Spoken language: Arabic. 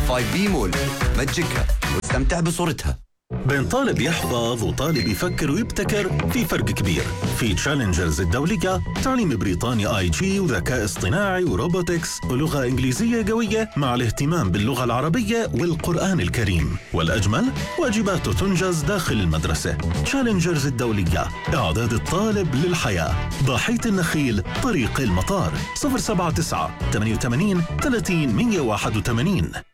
5B مول. متجكها واستمتع بصورتها. بين طالب يحفظ وطالب يفكر ويبتكر في فرق كبير. في تشالنجرز الدولية تعليم بريطاني IG وذكاء اصطناعي وروبوتكس ولغة إنجليزية قوية مع الاهتمام باللغة العربية والقرآن الكريم. والأجمل واجباته تنجز داخل المدرسة. تشالنجرز الدولية إعداد الطالب للحياة. ضاحية النخيل طريق المطار. 079 88 30 181.